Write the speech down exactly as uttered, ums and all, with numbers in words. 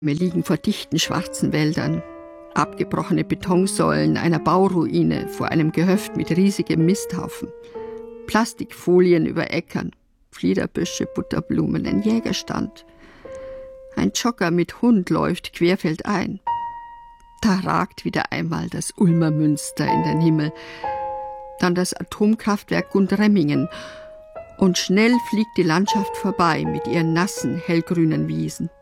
Wir liegen vor dichten schwarzen Wäldern, abgebrochene Betonsäulen einer Bauruine vor einem Gehöft mit riesigem Misthaufen, Plastikfolien über Äckern, Fliederbüsche, Butterblumen, ein Jägerstand. Ein Jogger mit Hund läuft querfeldein. Da ragt wieder einmal das Ulmer Münster in den Himmel, dann das Atomkraftwerk Gundremmingen, und schnell fliegt die Landschaft vorbei mit ihren nassen, hellgrünen Wiesen.